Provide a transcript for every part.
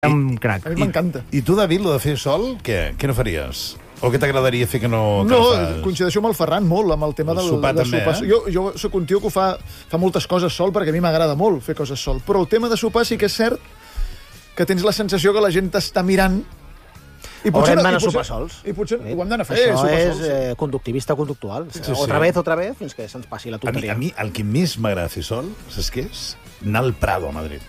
Un crac. A mi m'encanta. I tu, David, lo de fer sol, què no faries? O què t'agradaria fer que no fas? Coincideixo amb el Ferran molt, amb el tema del sopar també, sopar. Jo soc un tio que fa moltes coses sol, perquè a mi m'agrada molt fer coses sol. Però el tema de sopar sí que és cert que tens la sensació que la gent t'està mirant. Haurem d'anar a sopar sols. I potser ho hem d'anar a fer. Això és conductivista conductual. Otra vez, fins que se'ns passi la tonteria. A mi el que més m'agrada fer sol, saps què és? Anar al Prado, a Madrid.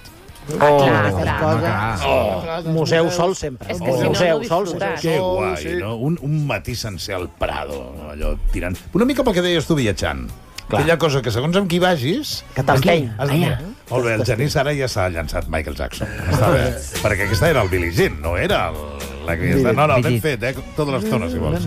Museu sol sempre. Museu sol sempre. Que guai, no? Un matí sencer al Prado, allò tirant... Una mica pel que deies tu viatjant. Aquella cosa que segons amb qui vagis... Que t'empeny. Molt bé, el Genís ara ja s'ha llançat Michael Jackson. Està bé. Perquè aquesta era el Billie Jean, no era la que està... No, ben fet, tota l'estona, si vols.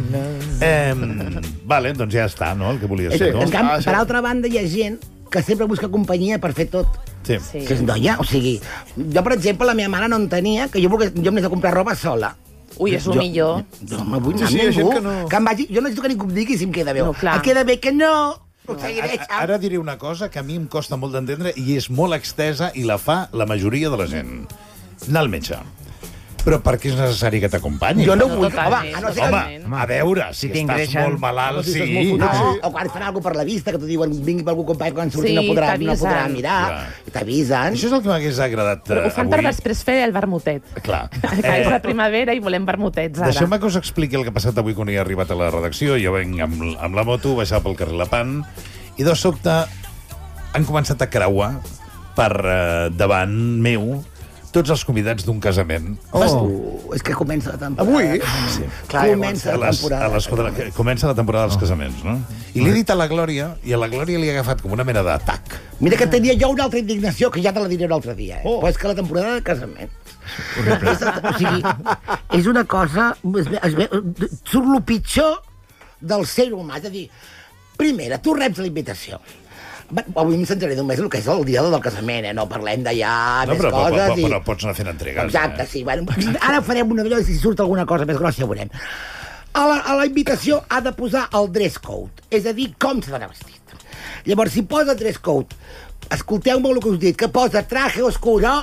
Vale, doncs ja està, no?, el que volies fer tu. Per altra banda, hi ha gent que sempre busca companyia per fer tot. Sí. Que és noia, o sigui... Jo, per exemple, la meva mare no en tenia, que jo m'anés a comprar roba sola. Ui, és el millor. No me vull anar amb ningú. Que em vagi... Jo necessito que ningú em digui si em queda bé. Et queda bé que no... Ara diré una cosa que a mi em costa molt d'entendre i és molt extesa i la fa la majoria de la gent. Anar al metge. Però per què és necessari que t'acompanyi? Jo no vull. Home, a veure, si estàs molt malalt, sí. O quan fan alguna per la vista, que t'ho diuen, vingui per algú company, quan surti no podrà mirar. T'avisen. Això és el que m'hagués agradat avui. Ho fan per després fer el vermutet. Clar. Que és la primavera i volem vermutets, ara. Deixeu-me que us expliqui el que ha passat avui quan he arribat a la redacció. Jo venc amb la moto, baixava pel carrer Lepant, i de sobte han començat a creuar per davant meu tots els convidats d'un casament. És que comença la temporada. Avui? Sí. Comença la temporada. Comença la temporada dels casaments, no? I li he dit a la Glòria, i a la Glòria li ha agafat com una mena d'atac. Mira que tenia jo una altra indignació, que ja te la diré un altre dia. Però és que la temporada de casaments... O sigui, és una cosa... Surt el pitjor del ser humà. És a dir, primera, tu reps la invitació. Avui em centraré només el que és el dia del casament, no parlem de més coses. Però pots anar fent entregues. Exacte, sí. Ara farem una d'allò i si surt alguna cosa més grossa ja veurem. A la invitació ha de posar el dress code, és a dir, com s'ha d'anar vestit. Llavors, si posa dress code, escolteu-me el que us dic, que posa traje oscuro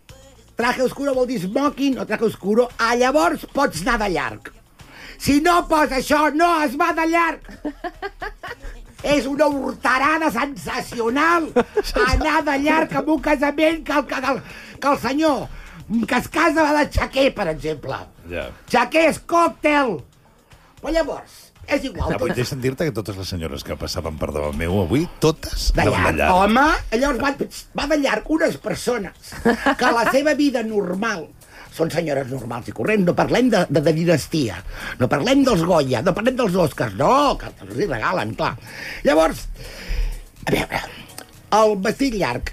vol dir smoking o traje oscuro, llavors pots anar de llarg. Si no posa això, no es va de llarg. És una horterada sensacional anar de llarg amb un casament que el senyor que es casa va de xaquer, per exemple. Xaquer és còctel. Però llavors, és igual. Vull dir-te que totes les senyores que passaven per davant meu avui, totes de llarg. Home, llavors va de llarg unes persones que la seva vida normal són senyores normals i corrents, no parlem de dinastia, no parlem dels Goya, no parlem dels Oscars, no, que els hi regalen, clar. Llavors, a veure, el vestit llarg,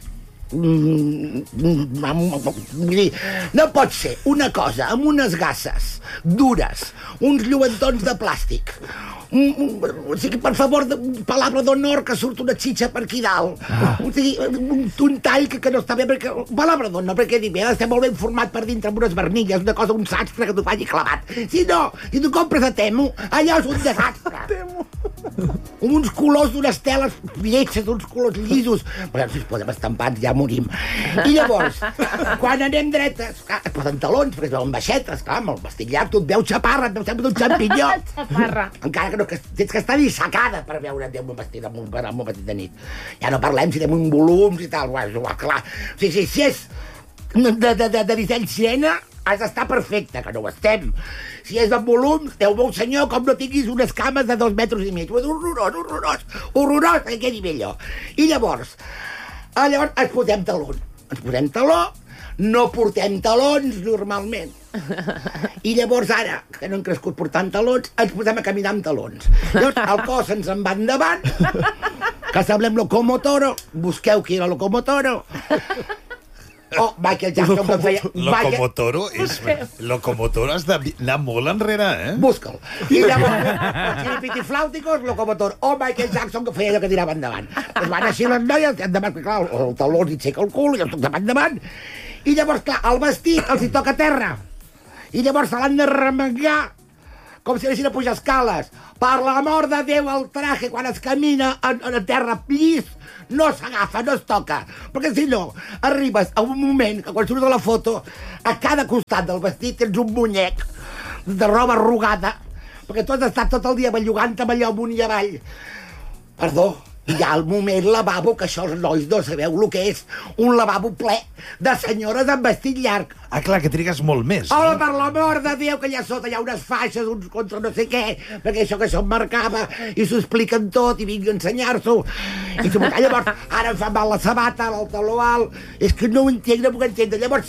no pot ser una cosa amb unes gasses dures, uns lluentons de plàstic, o sigui, per favor, palabra d'honor, que surt una xitxa per aquí dalt. O sigui, un tall que no està bé, perquè... Palabra d'honor, perquè dic, ha d'estar molt ben format per dintre amb unes vernilles, una cosa, un sastre que t'ho faci clavat. Si no, si tu compres a Temu, allò és un desastre. Temu. Uns colors d'unes teles lletges, uns colors llisos. Però si es posen estampats ja morim. I llavors, quan anem dretes, es posen talons, perquè es veuen baixetes, clar, amb el vestit llarg, tu et veu xaparra, et veu sempre un xampinyó. Encara que no, que tens que estar dissecada per veure't amb un vestit de nit. Ja no parlem si tenim un volums i tal, clar. O sigui, si és de disseny sirena, has d'estar perfecte, que no ho estem. Si és amb volums, Déu meu senyor, com no tinguis unes cames de 2 metres i mig. Horrorós, que quedi bé allò. I llavors ens posem taló, no portem talons normalment. I llavors ara, que no hem crescut portant talons, ens posem a caminar amb talons. Llavors el cos ens en va endavant, que semblem Locomotoro, busqueu qui era Locomotoro. Michael Jackson que feia... Locomotoro has d'anar molt enrere, eh? Busca'l. I llavors, Chiripitiflàuticos, Locomotor. Michael Jackson que feia allò que tirava endavant. Es van així les noies, endavant, clar, el taló els hi aixeca el cul, i els toca endavant. I llavors, clar, el vestit els hi toca a terra. I llavors se l'han de remengar com si anessin a pujar escales. Per l'amor de Déu, el traje, quan es camina en terra llis, no s'agafa, no es toca. Perquè si no, arribes a un moment que quan surts de la foto, a cada costat del vestit tens un muñec de roba arrugada, perquè tu has estat tot el dia bellugant amb allò amunt i avall. Perdó, hi ha el moment lavabo, que això els nois no sabeu el que és, un lavabo ple de senyores amb vestit llarg. Ah, clar, que trigues molt més. Oh, per l'amor de Déu, que allà sota hi ha unes faixes, uns contra no sé què, perquè això em marcava, i s'ho expliquen tot, i vinc a ensenyar-s'ho. I tu, llavors, ara em fa mal la sabata, el taló alt, és que no ho entenc, no puc entendre. Llavors,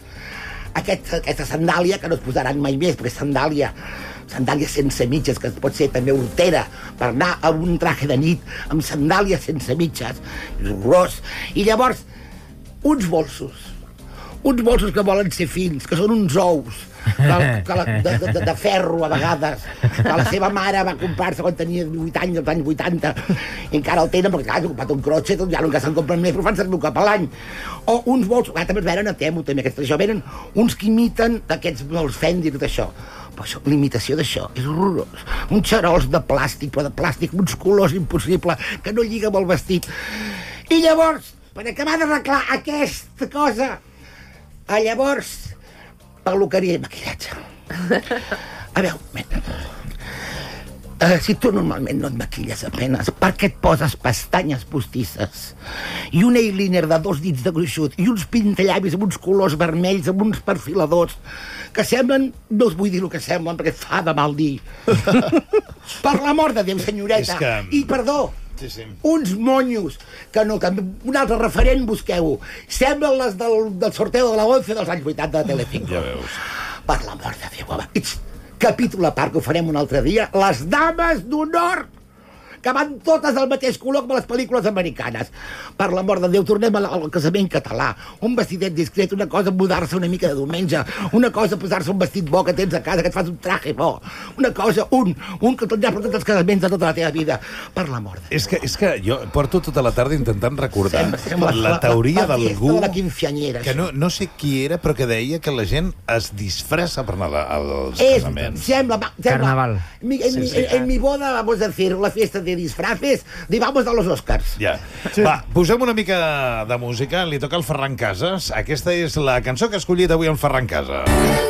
aquesta sandàlia, que no es posaran mai més, perquè sandàlia sense mitges, que pot ser també hortera, per anar a un traje de nit amb sandàlies sense mitges, és horrorós. I llavors, uns bolsos que volen ser fins, que són uns ous, de ferro, a vegades, que la seva mare va comprar-se quan tenia 8 anys, als anys 80, i encara el tenen, perquè clar, han comprat un crotxe, ja no se'n compren més, però fan servir un cop a l'any. O uns bolsos, també es venen a Temu, també, això venen uns que imiten aquests, els Fendi i tot això. Però això, l'imitació d'això és horrorós. Uns xarols de plàstic, però de plàstic, uns colors impossibles, que no lliga amb el vestit. I llavors, per acabar d'arreglar aquesta cosa, llavors, peluqueria i maquillatge. A veure, si tu normalment no et maquilles apenes, per què et poses pestanyes postisses i un eyeliner de 2 dits de gruixut i uns pintallavis amb uns colors vermells, amb uns perfiladors que semblen, no us vull dir el que semblen perquè fa de mal dir. Per l'amor de Déu, senyoreta. I perdó, uns monyos, que no, un altre referent, busqueu-ho. Semblen les del sorteo de la 11 dels anys 80 de Telecinco. Ja veus. Per l'amor de Déu, home. Capítol a part, que ho farem un altre dia. Les dames d'honor, que van totes del mateix color com les pel·lícules americanes. Per l'amor de Déu, tornem al casament català. Un vestidet discret, una cosa mudar-se una mica de diumenge, una cosa posar-se un vestit bo que tens a casa, que et fas un traje bo, una cosa, un que te'n has portat els casaments de tota la teva vida. Per l'amor de Déu. És que jo porto tota la tarda intentant recordar la teoria d'algú que no sé qui era, però que deia que la gent es disfressa per anar als casaments. Carnaval. En mi boda, vamos a decir, la fiesta de disfraces, vamos a los Oscars. Ja. Va, posem una mica de música. Li toca al Ferran Casas. Aquesta és la cançó que ha escollit avui en Ferran Casas.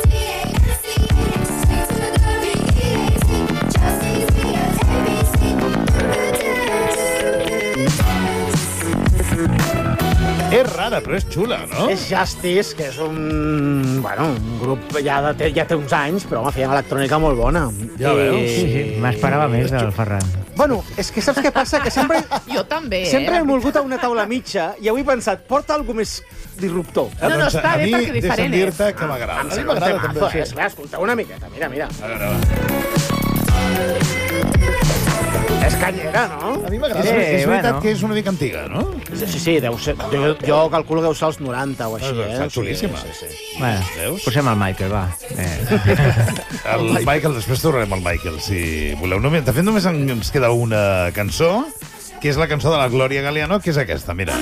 És rara, però és xula, no? És Justice, que és un grup ja té uns anys, però home, feien electrònica molt bona. Ja veus. Sí, m'esperava més del Ferran. Bueno, és que saps què passa? Que sempre... Jo també, Sempre he volgut a una taula mitja i avui he pensat, porta alguna més disruptor. No, està bé perquè diferent és. A mi, deixa'm dir-te que m'agrada. A mi m'agrada també. Escolta una miqueta, mira. A veure. És canyera, no? A mi m'agrada. És veritat que és una mica antiga, no? Sí, deu ser. Jo calculo que deu ser els 90 o així, Està xulíssima. Sí. Bueno, Veus? posem el Michael, va. El Michael, després tornarem al Michael, si voleu. De fet, només ens queda una cançó, que és la cançó de la Glòria Galeano, que és aquesta, mira.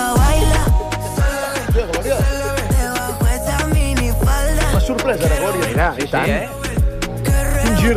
Una sorpresa, de Glòria. Mira, i tant. Un gir.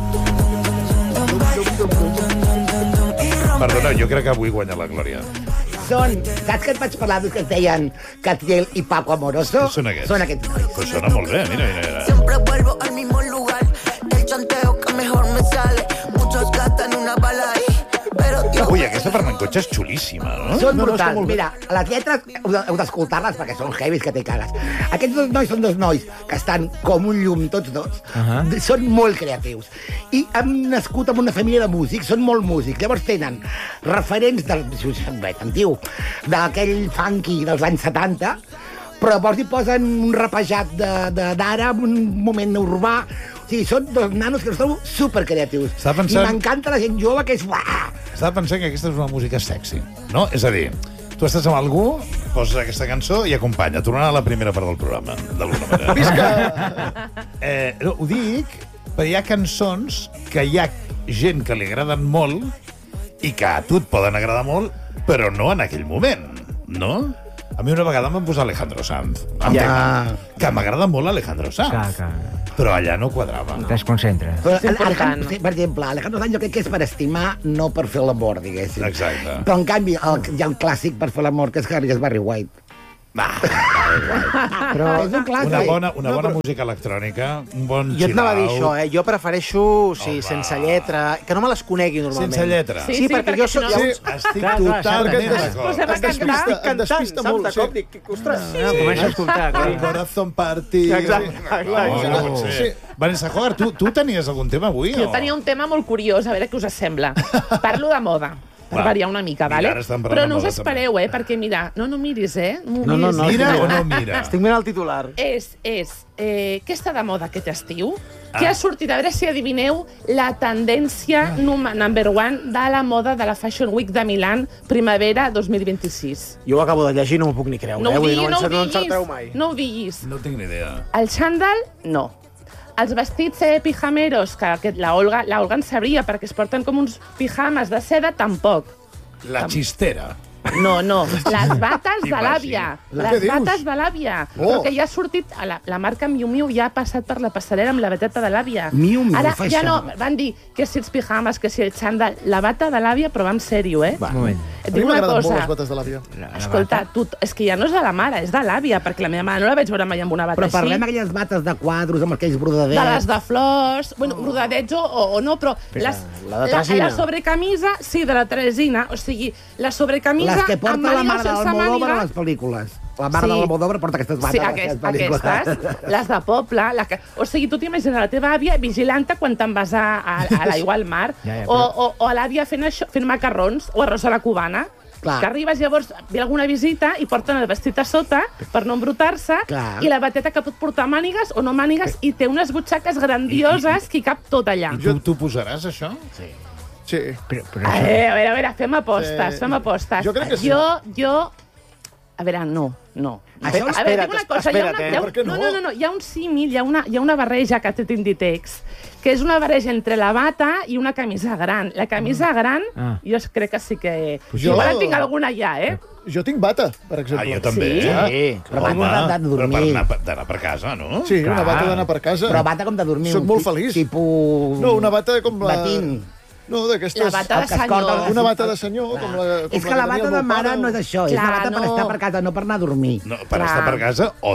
Perdona, jo crec que avui guanya la Glòria. Saps que et vaig parlar que es deien Catriel i Paco Amoroso? Són aquests. Són aquests nois. Però sona molt bé, mira. Siempre vuelvo al mismo lugar. El chanteo que mejor me sale. Muchos gastan una bala ahí. Pero Dios. Ui, aquesta per anar en cotxe és xulíssima, no? Són No, brutals. està molt bé. Mira, les lletres heu d'escoltar-les perquè són heavies que te cagues. Aquests dos nois són dos nois que estan com un llum, tots dos. Són molt creatius. I han nascut en una família de músics, són molt músics. Llavors tenen referents d'aquell funky dels anys 70, però llavors hi posen un rapejat d'ara, un moment urbà. O sigui, són dos nanos que els trobo supercreatius. Estava pensant- I m'encanta la gent jove que és... Uah! Estava pensant que aquesta és una música sexy, no? És a dir, tu estàs amb algú, poses aquesta cançó i acompanya. Tornant a la primera part del programa, d'alguna manera. Visca! No, ho dic, però hi ha cançons que hi ha gent que li agraden molt i que a tu et poden agradar molt, però no en aquell moment, no? A A mi una vegada em van posar Alejandro Sanz. Que m'agrada molt Alejandro Sanz. Però allà no quadrava. Desconcentra. Però, És important. Per exemple, Alejandro Sanz jo crec que és per estimar, no per fer l'amor, diguéssim. Exacte. Però, en canvi, hi ha un clàssic per fer l'amor, que és Harry Barry White. Però és un clàssic. Una bona música electrònica, un bon Jo et anava a dir chill-out. això, Jo prefereixo, sense lletra, que no me les conegui normalment. Sense lletra. Sí, perquè jo soc... si no- Sí. Estic Perquè totalment et d'acord. posem a cantar. et despista molt. saps? De cop dic, ostres, Comença a escoltar. El corazón partido. Exacte. No pot ser. Sí. Vanessa Hogar, tu tenies algun tema avui? Jo tenia un tema molt curiós, a veure què us sembla. Parlo de moda, per Va. variar una mica, Mira, vale? ara estan parlant Però no de us moda, espereu, perquè mira, no miris, No No, miris. Mira o no mira? Estic mirant el titular. Què està de moda aquest estiu? Què ha sortit? A veure si adivineu la tendència number one de la moda de la Fashion Week de Milán, primavera 2026. Jo ho acabo de llegir i no m'ho puc ni creure. No ho Vull dir, diguis, no ho no encerteu diguis. mai. No ho diguis. No tinc ni idea. El xandall, no. Els vestits pijameros, que la Olga en sabria, perquè es porten com uns pijames de seda, tampoc. La xistera. No, les bates de l'àvia. Què Les dius? bates de l'àvia. Oh. Perquè ja ha sortit, la marca Miu Miu ja ha passat per la passarel·la amb la bateta de l'àvia. Miu Miu Ara fa ja això. no, van dir que si els pijames, que si el xandall, la bata de l'àvia, però va en sèrio, Un moment. Et A mi dic una m'agraden molt cosa. les bates de l'àvia. Escolta, és que ja no és de la mare, és de l'àvia, perquè la meva mare no la vaig veure mai amb una bata Però així. parlem d'aquelles bates de quadros amb aquells brodadets. De les de flors, bueno, brodadets o no, però la de Tresina. la sobrecamisa, sí, de la Tresina, o sigui, la sobrecamisa Les que porta amb la màniga o mare de sense l'Almodóvar a màniga. les pel·lícules. La mare Sí. de l'Almodóvar porta aquestes bates Sí, a les pel·lícules. aquestes, les de poble. O sigui, tu t'imagines la teva àvia vigilant-te quan te'n vas a l'aigua al mar, Ja, o a l'àvia fent macarrons o arròs a la cubana. Clar. Que arribes llavors, ve alguna visita i porten el vestit a sota per no embrutar-se, Clar. i la bateta que pot portar mànigues o no mànigues, i té unes butxaques grandioses que hi cap tot allà. I tu posaràs això? Sí. Però A veure, fem apostes, Sí. fem apostes. Jo crec que sí. Jo... A veure, no. Això A veure, dic una cosa, espera't, Per què no? no, hi ha un símil, hi ha una barreja que té Tinditex, que és una barreja entre la bata i una camisa gran. La camisa gran, jo crec que sí que... Jo- Igual en tinc alguna ja, Jo tinc bata, per exemple. Jo també. Sí? Però bata d'anar a dormir. D'anar per casa, no? Sí, una bata d'anar per casa. Però bata com de dormir. Soc molt feliç. Tipus... No, una bata com la... Batín. No, d'aquestes... La bata de el que es corda senyor. Una bata de senyor, com la... Com És que la bata tenia el de meu mare pare. no és això, és Clar, la bata per no. estar per casa, no per anar a dormir. No, per Clar. estar per casa o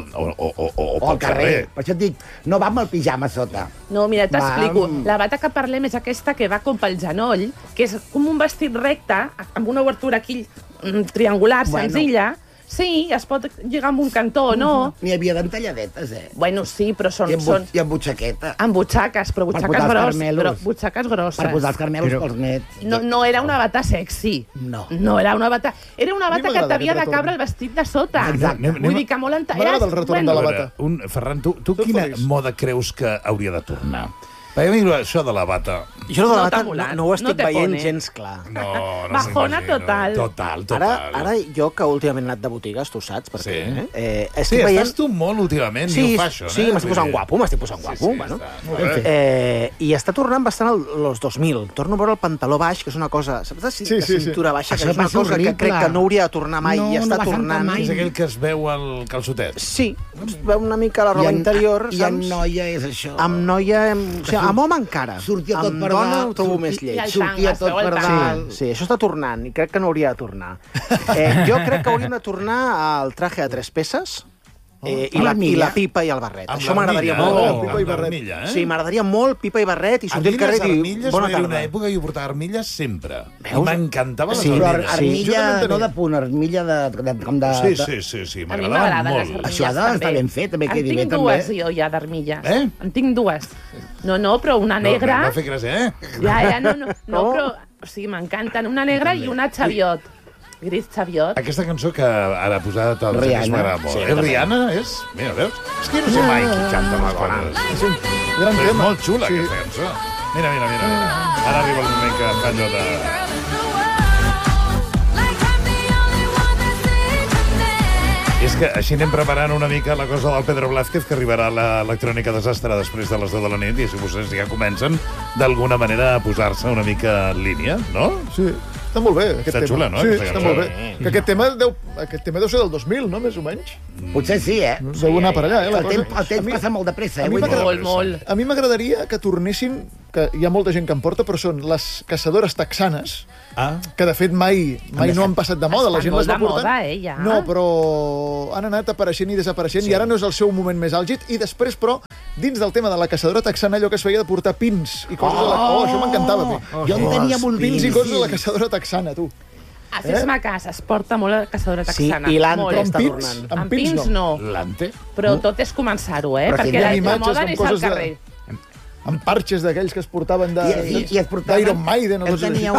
O pel al carrer. Per això et dic, no va amb el pijama a sota. No, mira, t'explico. Va. La bata que parlem és aquesta que va com pel genoll, que és com un vestit recte, amb una obertura aquí triangular, Bueno. senzilla. Sí, es pot lligar amb un cantó o no. N'hi havia d'entalladetes, Bueno, sí, però són... I amb butxaqueta. Amb butxaques, però Per butxaques posar els grosses. carmelos. Però butxaques grosses. Per posar els carmelos Però- pels nets. No era una bata sexy. No. No era una bata... Era una A mi bata que m'agrada t'havia de aquest cabre retorn. el vestit de sota. Exacte. Vull dir que molt M'agrada el retorn de la bata. Ferran, tu Tot quina feliç. moda creus que hauria de tornar? Perquè a mi això de la bata... Jo de la No bata t'ha molat, no ho estic no te veient pone. gens clar. No Bajona s'imagino. total. Total. Ara jo, que últimament he anat de botigues, tu saps per Sí. què? Sí, Estic veient... estàs tu molt últimament, Sí, new fashion, sí, m'estic posant guapo, m'estic posant guapo. Sí, Bueno. està. Molt bé. I està tornant bastant als 2000. Torno a veure el pantaló baix, que és una cosa... Saps de Sí, sí, sí. cintura baixa? Que Això és una va ser cosa que horrible. crec que no hauria de tornar mai No, i no està va sentar tornant. mai. És aquell que es veu al calçotet. Sí, es veu una mica la roba interior, I saps? en noia és això. Amb noia... O sigui, amb home encara. Sortia tot amb per dona dalt, ho trobo més I lleig. el Sortia tanga, es tot veu el per tanga. dalt. Sí, això està tornant i crec que no hauria de tornar. Jo crec que hauríem de tornar al traje a 3 peces i Amb l'armilla. la pipa i el barret. Amb Això m'agradaria l'armilla, molt. pipa i amb barret. l'armilla, eh? Sí, m'agradaria molt pipa i barret i A sortir mi al carrer les i dir armilles bona va haver una tarda. època que jo portava armilles sempre. I Veus? m'encantava les Sí, Però armilles. Jo armilla també no tenia. de punt, armilla com de... Sí, A mi m'agradaven m'agraden les molt. armilles, Això ha d'estar també. ben fet, també, que En dir bé, tinc també. dues, jo, ja, d'armilles. Eh? En tinc dues. No, però una No, negra... em va fer gràcia, eh? Ja, no, però... O sigui, m'encanten. Una negra i una xaviot. Gris xaviot. Aquesta cançó que ara ha posat el Rihanna. Jaquís m'agrada molt. Sí, És Rihanna? És? Mira, veus? És que jo no sé mai qui canta les coses. És un gran Però és tema. molt xula, aquesta cançó. Mira. Ara arriba el moment que fa allò de... És que així anem preparant una mica la cosa del Pedro Blázquez, que arribarà a l'electrònica desastre després de les 10 de la nit, i si vostès ja comencen d'alguna manera a posar-se una mica en línia, no? Sí. Està molt bé, aquest Està tema. xula, no, Sí, aquesta està cançó? molt bé. Que aquest tema deu ser del 2000, no?, més o menys. Potser sí, Deu anar per allà, la El cosa. temps passa molt de pressa, a mi vull dir. Molt, molt. A mi m'agradaria que tornessin, que hi ha molta gent que en porta, però són les caçadores texanes, que de fet mai no han passat de moda. La gent molt les va de portant. moda, ja. No, però han anat apareixent i desapareixent, i ara no és el seu moment més àlgid. I després, però, dins del tema de la caçadora texana, allò que es feia de portar pins i coses a la... això m'encantava a mi. Jo en tenia Pins i moltíssims. coses a la caçadora texana, tu. A Fes-me cas, es porta molt la caçadora texana. i l'Ante Molt. Però amb està pins? tornant. Amb Amb pins pins no. no, L'Ante? però tot és començar-ho, Però perquè hi ha la imatges moda amb és al coses de- carrer. Amb parxes d'aquells que es portaven I es portaven... d'Iron Maiden. Jo en tenia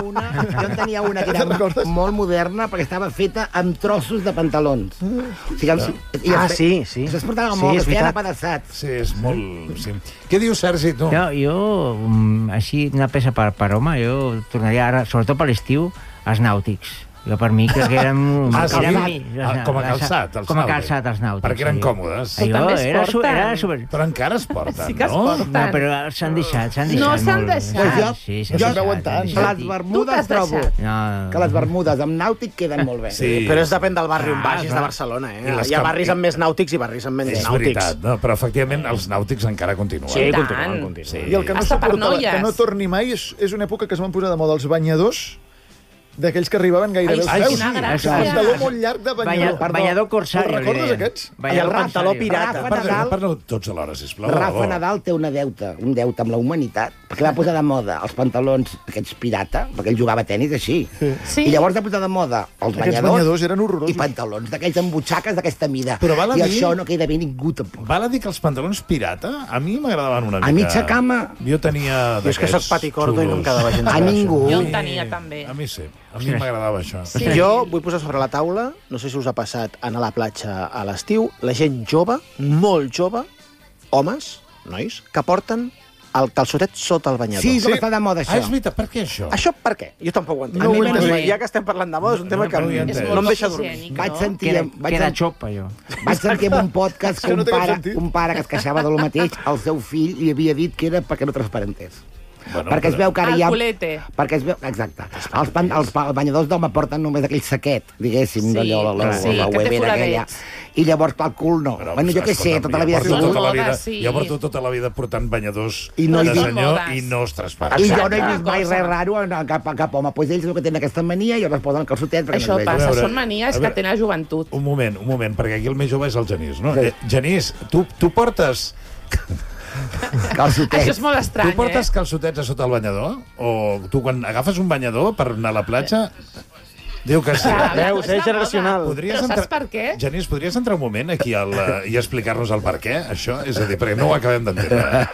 una que era Te'n recordes? molt moderna perquè estava feta amb trossos de pantalons. O sigui, sí. Es portaven Sí, molt, és es feien veritat. apedaçats. Sí, és molt... Sí. Què dius, Sergi, tu? Jo, així, una peça per home, jo tornaria ara, sobretot per l'estiu, als nàutics. Jo, per mi, crec que eren... Ah, sí? eren Com a calçat, els Com a nàutics. calçat, els nàutics. Perquè eren sí. còmodes. Però també es Era porten. super... Però encara es porten, Sí que es no? porten. No, però s'han deixat, No s'han molt. deixat. Sí, No se'n veuen tant. Les Tu t'has bermudes trobo deixat. No, que les bermudes amb nàutic queden molt bé. Sí. Però és depèn del barri on Ah, vagis clar. de Barcelona, I les Hi ha camp- barris amb més nàutics i barris amb menys És nàutics. veritat, no? Però efectivament els nàutics encara continuen. Sí, I tant. continuen. Sí. I el que no Hasta per suporta, noies. que no torni mai, és una època que es van posar de moda els banyadors, d'aquells que arribaven gairebé Ai, als sí, peus. quina El gràcia. pantaló molt llarg de banyador. Banyador corsari. Els recordes, aquests? I el pantaló pirata. Rafa Nadal- Parleu tots alhora, sisplau. Rafa Nadal té un deute amb la humanitat, perquè va posar de moda els pantalons aquests pirata, perquè ell jugava a tenis així. Sí. I llavors va posar de moda els Aquests banyadors eren horrorosos. i pantalons d'aquells amb butxaques d'aquesta mida. Però val a I dir- això no queda bé ningú tampoc. Val a dir que els pantalons pirata a mi m'agradaven una mica. A mitja cama. Jo tenia Jo és que soc d'aquests paticordo i no em xulos. quedava gens A bé, ningú. Jo en tenia, també. A mi sí. A mi m'agradava això. Sí. Jo vull posar sobre la taula, no sé si us ha passat anar a la platja a l'estiu, la gent jove, molt jove, homes, nois, que porten el calçotet sota el banyador. Sí, és el que està de moda, Ah, això. és veritat, per què això? Això per què? Jo tampoc ho entenc. No ho A mi, entenc. ja que estem parlant de moda, és un tema que no ho he És entès. no molt em deixa poc dormir. higiènic, Vaig no? sentir... Queda xop, allò. Vaig sentir en un podcast que no té cap sentit. un pare que es queixava del mateix, el seu fill li havia dit que era perquè no transparentés. Bueno, perquè es veu que ara El hi ha... culete. Perquè es veu... Exacte. Els banyadors d'home porten només aquell saquet, diguéssim, Sí, d'allò, la sí, que té webera aquella. foradets. I llavors, pel cul no. Bueno, jo què sé, escolta'm, tota la vida he jo porto sigut... tota la vida, Moda, sí. jo porto tota la vida portant banyadors I no de he vist senyor modes. i no es traspassa. I jo no he Exacte. vist mai res raro en cap home. Pues ells el que tenen aquesta mania i llavors posen el calçotet perquè Això no es vegi. passa, A veure, són manies a veure. que tenen la joventut. Un moment, perquè aquí el més jove és el Genís, no? Sí. Genís, tu portes... Calçotet. Això és molt estrany, Tu portes calçotets a sota el banyador? O tu quan agafes un banyador per anar a la platja... Diu que sí. Veus, és generacional. Però saps per què? Genís, podries entrar un moment aquí i explicar-nos el per què, això? És a dir, perquè no ho acabem d'entendre.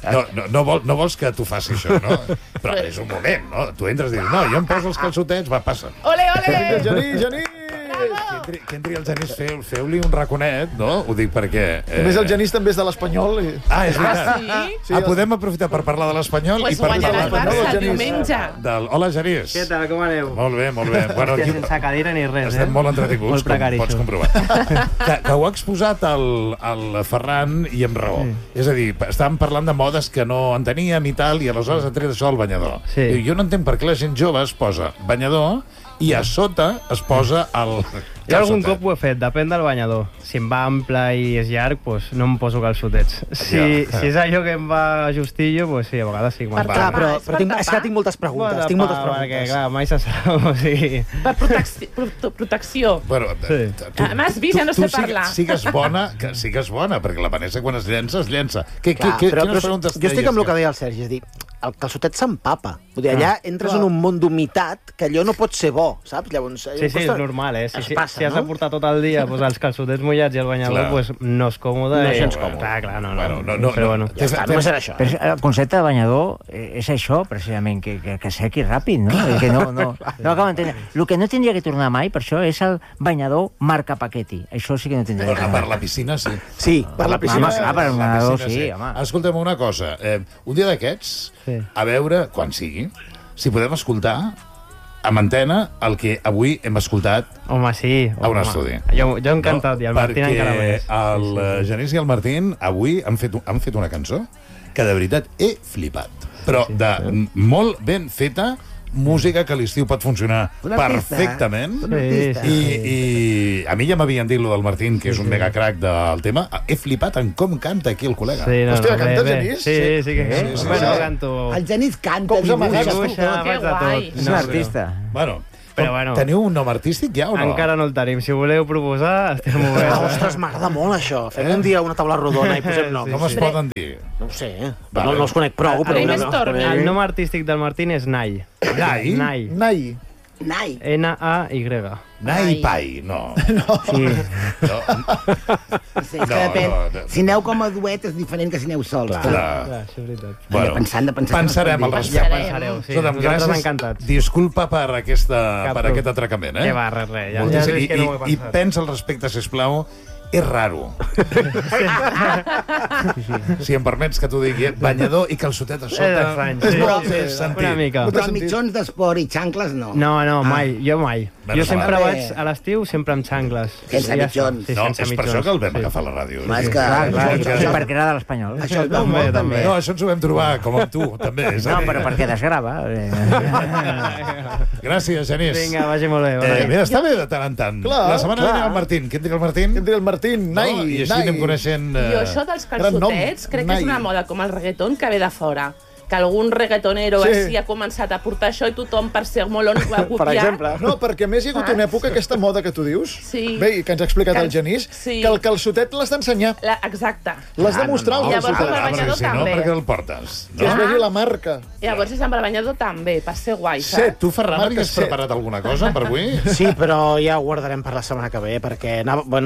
No vols que tu faci això, no? Però és un moment, no? Tu entres i dius, no, jo em poso els calçotets, va, passa. Ole, ole! Genís! Que entri el Genís, feu-li un raconet, no? Ho dic perquè... A més, el Genís també és de l'Espanyol. I... Ah, és veritat. Sí? Sí, Podem aprofitar per parlar de l'Espanyol Pues i per guanyarà el parlar Barça del Genís. diumenge. Hola, Genís. Què tal, com aneu? Molt bé, molt bé. Bueno, Hòstia, sense cadira ni res, estem molt entretinguts, Molt precari, com pots això. comprovar. Que ho ha exposat el Ferran i amb raó. És a dir, estàvem parlant de modes que no en teníem i tal, i aleshores ha tret això al banyador. Sí. I jo no entenc per què la gent jove es posa banyador i a sota es posa el Jo algun calçotet. cop ho he fet, depèn del banyador. Si em va ample i és llarg, doncs no em poso calçotets. Si és allò que em va justillo, doncs sí, a vegades sí que me'n Per va. Clar, però, És per és que tinc moltes preguntes. Tinc moltes Perquè, preguntes. clar, mai se sap, o sigui... Per protecció. Bueno, Sí. M'has vist, ja no sé parlar. Sigues bona, perquè la Vanessa quan es llença, es llença. Clar, Quines preguntes jo estic amb el que deies? deia el Sergi, és a dir, el calçotet s'empapa. Vull dir, allà entres en un món d'humitat que allò no pot ser bo, saps? Llavors, Sí, sí, és normal, eh? Es passa, si has de no? portar tot el dia doncs, els calçotets mullats i el banyador, Clar. doncs no és còmode. No és i- gens còmode. Clar, no. Bueno, no, Però bueno. Ja està, només era això. Però el concepte de banyador és això, precisament, que sequi ràpid, no? Que no acabo d'entendre. El que no tindria que tornar mai, per això, és el banyador marca Paquetti. Això sí que no tindria que Per tornar. la piscina, sí. Sí, per la piscina. Home, clar, per un La banyador, piscina, sí, home. Escolta'm una cosa. Un dia d'aquests, Sí. a veure, quan sigui, si podem escoltar amb antena el que avui hem escoltat Home, sí. a un home. estudi. Jo encantat, i el Martín encara més. Perquè el Genís i el Martín avui han fet una cançó que de veritat he flipat. Però molt ben feta, música que a l'estiu pot funcionar perfectament. I a mi ja m'havien dit lo del Martín, que és un megacrac del tema. He flipat en com canta aquí el col·lega. Hòstia, canta el Genís? Sí, que canta. Bueno, canto... El Genís canta, dibuixa, faig de tot. És un artista. Bueno, però bueno, teniu un nom artístic ja o no? encara no el tenim. Si voleu proposar, estem oberts. Ostres, m'agrada molt això. Fem un dia una taula rodona i posem noms. Com es poden dir? No ho sé, no els conec prou. El nom artístic del Martín és Nai. Nai? Nai. N-A-Y. Nai Pai, no. Sí. Sí, és que depèn. Si aneu com a duet és diferent que si aneu sols. Clar. Això és veritat. Bueno, pensarem al Ja respecte. pensareu, sí. Escolta'm, Nosaltres gràcies. encantats. Disculpa per aquest atracament, Que va, res. Ja Moltíssim. és que no ho he I pensat. pensa al respecte, sisplau, és raro. Si em permets que t'ho digui, banyador i calçotet a És sota. estrany, És sí. molt Sí, sentit. una mica. Però mitjons d'esport i xancles no. No, mai. Jo mai. Bueno, Jo sempre vale. vaig a l'estiu, sempre amb xangles. Sense Ja està. mitjons. Sí, No, sense és per mitjons. això que el vam Sí. agafar a la ràdio. Home, és que... Clar, això- i perquè era de l'Espanyol. Això es veu molt, també. No, això ens ho vam trobar, com amb tu, també. És a No, dir- però perquè desgrava. Gràcies, Genís. Vinga, vagi molt bé. Mira, està bé de tant en tant. Clar, La setmana clar. vinent el Martín. Què et dic el Martín? Què et diu el Martín? Nai, No? I així Nai. anem coneixent... Jo això dels Gran nom, calçotets crec que Nai. és una moda com el reggaeton que ve de fora. Que algun reggaetonero Sí. així ha començat a portar això i tothom, per ser molt on ho ha copiat. Per exemple. No, perquè a més hi ha hagut una època, aquesta moda que tu dius, Sí. bé, i que ens ha explicat el Que- Genís, sí. que el calçotet l'has d'ensenyar. Exacte. L'has de mostrar no. al Llavors, calçotet. amb el banyador si no, també. perquè el portes. Que es vegi la marca. Llavors és amb el banyador també, per ser guai, Set. saps? Tu, Ferran, Marca havies set. preparat alguna cosa per avui? Sí, però ja ho guardarem per la setmana que ve, perquè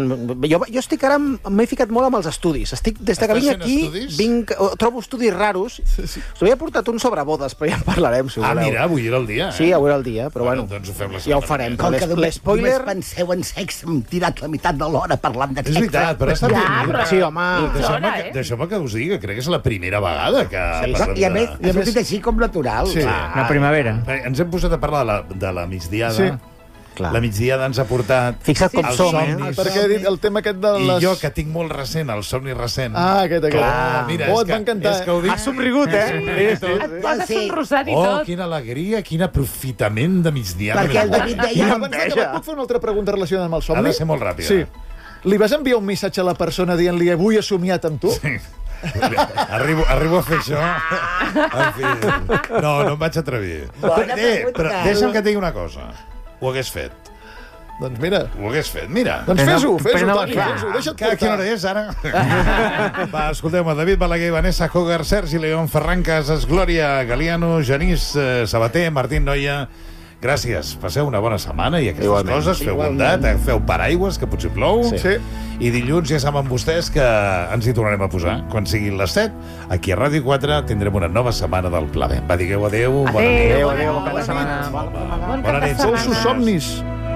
jo estic ara, m'he ficat molt amb els estudis. Estic, des de que Estàs vinc fent aquí, estudis? trobo estudis raros. Us havia portat un sobre bodes, però ja en parlarem, si Ah, voleu. mira, avui era el dia, Sí, avui era el dia, però bueno, Doncs ho fem la ja ho setmana farem. vinent. Com que Però només l'espoiler... penseu en sexe, hem tirat la meitat de l'hora parlant de És sexe. veritat, però està Ja, bé. però... Sí, home. Deixeu-me que us digui que crec que és la primera vegada que... I a més, ha sortit així com natural. Sí. La primavera. Ens hem posat a parlar de la migdiada. Sí. Clar. La migdiada ens ha portat... Fixa't com els som, somnis. Perquè he dit el tema aquest de I les... jo, que tinc molt recent, el somni recent... Ah, aquest. Mira, Oh, és et va encantar, és que ho dic... Has somrigut, Et poses un rosat i Oh, tot. quina alegria, quin aprofitament de migdiada. Perquè el David deia... Abans d'acabar, puc fer una altra pregunta relacionada amb el somni? Ha de ser molt ràpida. Sí. Li vas enviar un missatge a la persona dient-li avui he somiat amb tu? Sí. Arribo a fer això. En fi, no em vaig atrevir. Però deixa'm que et digui una cosa. Ho hagués fet. Doncs mira, Ho hagués fet, mira. doncs fes-ho, però no- Toni, fes-ho, deixa't Quina hora portar. és, ara? Va, escolteu-me, David Balaguer, Vanessa Hogar, Sergi León, Ferran Casas, Glòria Galiano, Genís Sabater, Martín Noia. Gràcies, passeu una bona setmana i aquestes coses, feu bondat, feu paraigües, que potser plou. Sí. I dilluns ja saben vostès que ens hi tornarem a posar. Quan siguin les 7, aquí a Ràdio 4 tindrem una nova setmana del Pla B. Va, digueu adéu, bona nit. Adéu, bon cap de setmana. Bon Bona cap de nit. Sou setmana. sus somnis.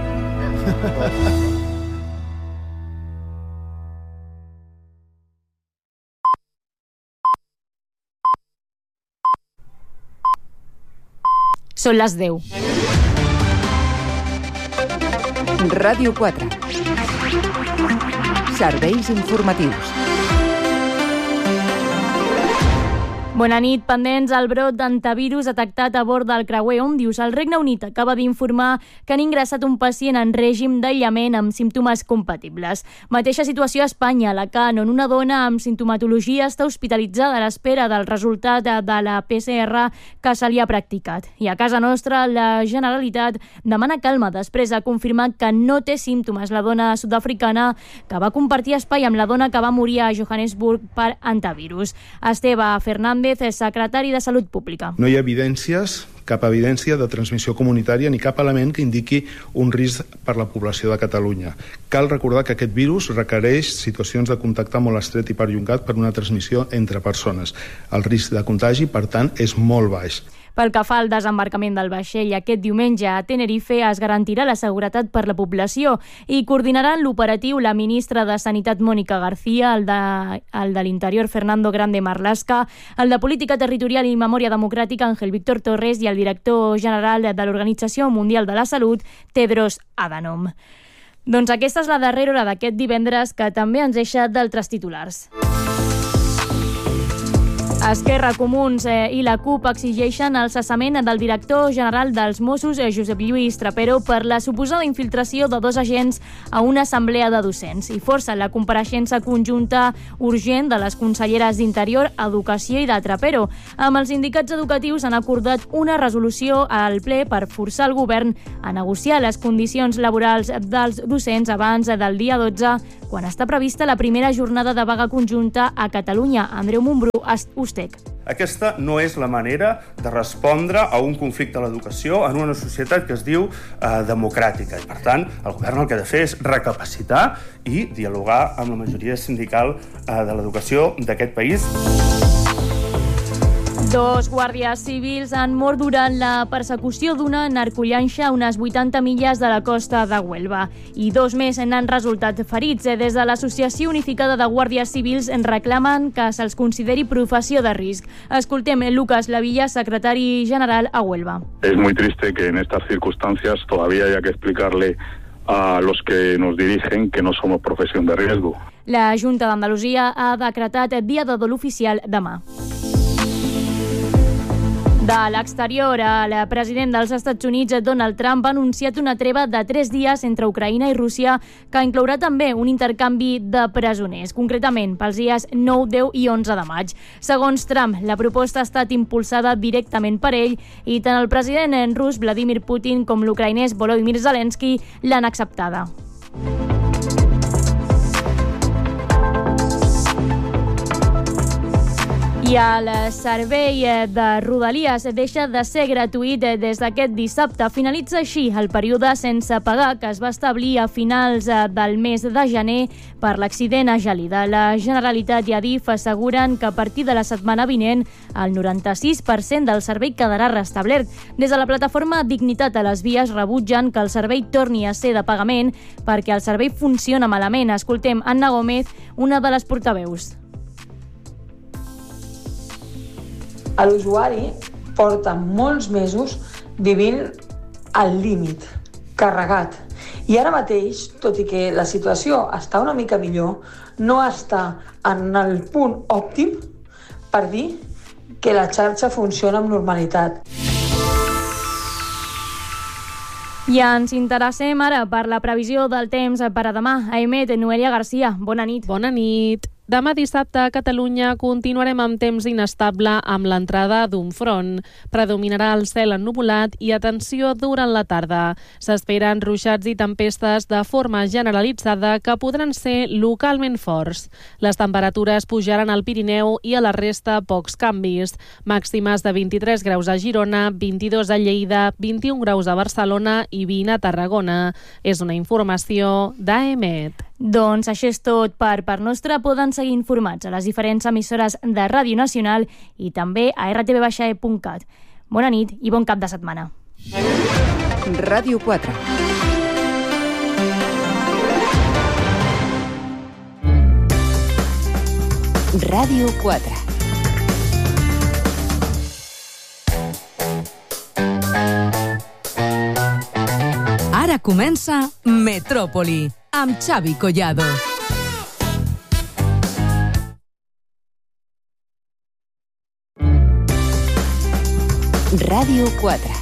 Són les 10. Ràdio 4. Serveis informatius. Bona nit, pendents al brot d'antivirus detectat a bord del creuer Òmnius. El Regne Unit acaba d'informar que han ingressat un pacient en règim d'aïllament amb símptomes compatibles. Mateixa situació a Espanya, a Alacant, on una dona amb sintomatologia està hospitalitzada a l'espera del resultat de la PCR que se li ha practicat. I a casa nostra, la Generalitat demana calma després de confirmar que no té símptomes la dona sud-africana que va compartir espai amb la dona que va morir a Johannesburg per antivirus. Esteve Fernández, secretari de Salut Pública. No hi ha evidències, cap evidència de transmissió comunitària ni cap element que indiqui un risc per la població de Catalunya. Cal recordar que aquest virus requereix situacions de contacte molt estret i perllongat per una transmissió entre persones. El risc de contagi, per tant, és molt baix. Pel que fa al desembarcament del vaixell aquest diumenge a Tenerife, es garantirà la seguretat per la població i coordinaran l'operatiu la ministra de Sanitat Mònica García, el de l'Interior Fernando Grande Marlaska, el de Política Territorial i Memòria Democràtica Ángel Víctor Torres i el director general de l'Organització Mundial de la Salut, Tedros Adhanom. Doncs aquesta és la darrera hora d'aquest divendres, que també ens deixa d'altres titulars. Esquerra, Comuns i la CUP exigeixen el cessament del director general dels Mossos, Josep Lluís Trapero, per la suposada infiltració de 2 agents a una assemblea de docents i força la compareixença conjunta urgent de les conselleres d'Interior, Educació i de Trapero. Amb els sindicats educatius han acordat una resolució al ple per forçar el govern a negociar les condicions laborals dels docents abans del dia 12, quan està prevista la primera jornada de vaga conjunta a Catalunya. Andreu Montbrú, Ustec. Aquesta no és la manera de respondre a un conflicte a l'educació en una societat que es diu democràtica. I, per tant, el govern el que ha de fer és recapacitar i dialogar amb la majoria sindical de l'educació d'aquest país. 2 guàrdies civils han mort durant la persecució d'una narcollanxa a unes 80 milles de la costa de Huelva i 2 més n'han resultat ferits. Des de l'Associació Unificada de Guàrdies Civils en reclamen que se'ls consideri professió de risc. Escoltem Lucas Lavilla, secretari general a Huelva. Es muy triste que en estas circunstancias todavía haya que explicarle a los que nos dirigen que no somos profesión de riesgo. La Junta d'Andalusia ha decretat dia de dol oficial demà. De l'exterior, el president dels Estats Units, Donald Trump, ha anunciat una treva de 3 dies entre Ucraïna i Rússia que inclourà també un intercanvi de presoners, concretament pels dies 9, 10 i 11 de maig. Segons Trump, la proposta ha estat impulsada directament per ell i tant el president rus Vladimir Putin com l'ucraïnès Volodymyr Zelensky l'han acceptada. I el servei de Rodalies deixa de ser gratuït des d'aquest dissabte. Finalitza així el període sense pagar que es va establir a finals del mes de gener per l'accident a Gelida. La Generalitat i Adif asseguren que a partir de la setmana vinent el 96% del servei quedarà restablert. Des de la plataforma Dignitat a les Vies rebutgen que el servei torni a ser de pagament perquè el servei funciona malament. Escoltem Anna Gómez, una de les portaveus. L'usuari porta molts mesos vivint al límit, carregat. I ara mateix, tot i que la situació està una mica millor, no està en el punt òptim per dir que la xarxa funciona amb normalitat. I ens interessem ara per la previsió del temps per a demà. A Emet, Noelia Garcia, bona nit. Bona nit. Demà dissabte a Catalunya continuarem amb temps inestable amb l'entrada d'un front. Predominarà el cel ennuvolat i atenció durant la tarda. S'esperen ruixats i tempestes de forma generalitzada que podran ser localment forts. Les temperatures pujaran al Pirineu i a la resta pocs canvis. Màximes de 23 graus a Girona, 22 a Lleida, 21 graus a Barcelona i 20 a Tarragona. És una informació d'AEMET. Doncs això és tot per part nostra. Poden seguir informats a les diferents emissores de Ràdio Nacional i també a rtv-e.cat. Bona nit i bon cap de setmana. Ràdio 4. Ràdio 4. Ara comença Metròpoli, amb Xavi Collado. Ràdio 4.